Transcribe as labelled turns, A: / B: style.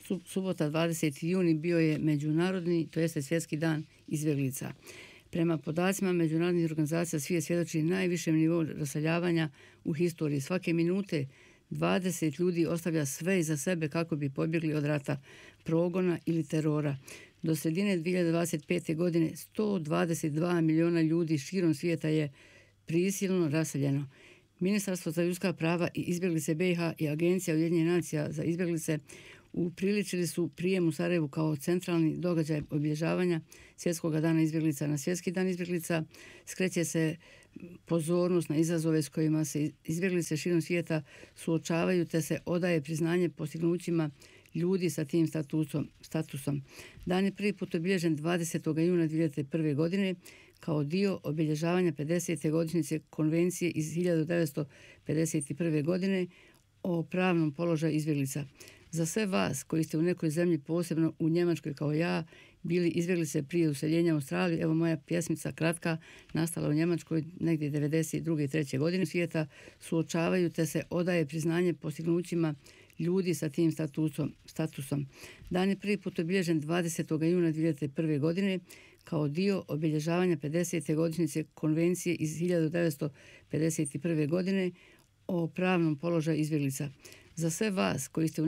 A: Subota 20. juni bio je međunarodni, to jeste svjetski dan izbjeglica. Prema podacima međunarodnih organizacija svijet svjedoči najvišem nivou raseljavanja u historiji. Svake minute 20 ljudi ostavlja sve iza sebe kako bi pobjegli od rata, progona ili terora. Do sredine 2025. godine 122 miliona ljudi širom svijeta je prisilno raseljeno. Ministarstvo za ljudska prava i izbjeglice BiH i Agencija Ujedinjenih nacija za izbjeglice upriličili su prijem u Sarajevu kao centralni događaj obilježavanja Svjetskog dana izbjeglica. Na Svjetski dan izbjeglica skreće se pozornost na izazove s kojima se izbjeglice širom svijeta suočavaju te se odaje priznanje postignućima ljudi sa tim statusom. Dan je prvi put obilježen 20. juna 2001. godine kao dio obilježavanja 50. godišnjice konvencije iz 1951. godine o pravnom položaju izbjeglica. Za sve vas koji ste u nekoj zemlji, posebno u Njemačkoj kao ja, bili izbjeglice prije useljenja u Australiju, evo moja pjesmica kratka, nastala u Njemačkoj negdje 92. i 3. godine svijeta, suočavaju te se odaje priznanje postignućima ljudi sa tim statusom. Dan je prvi put obilježen 20. juna 2001. godine kao dio obilježavanja 50. godišnjice konvencije iz 1951. godine o pravnom položaju izbjeglica. Za sve vas koji ste u